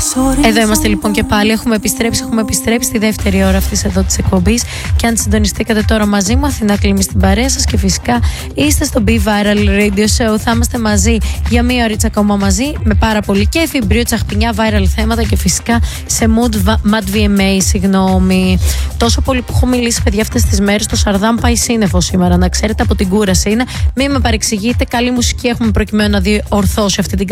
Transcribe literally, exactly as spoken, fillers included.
Εδώ είμαστε λοιπόν και πάλι. Έχουμε επιστρέψει, έχουμε επιστρέψει στη δεύτερη ώρα αυτή εδώ τη εκπομπή. Και αν συντονιστήκατε τώρα μαζί μου, Αθηνά Κλίμη στην παρέα σα και φυσικά είστε στο Be Viral Radio Show. Θα είμαστε μαζί για μία ωρίτσα ακόμα μαζί με πάρα πολύ κέφι, μπρίο, τσαχπινιά, viral θέματα και φυσικά σε mood mad βι εμ έι. Συγγνώμη. Τόσο πολύ που έχω μιλήσει, παιδιά, αυτές τις μέρες. Το Σαρδάμ πάει σύννεφο σήμερα, να ξέρετε, από την κούραση είναι. Μην με παρεξηγείτε. Καλή μουσική έχουμε προκειμένου να διορθώσει αυτή την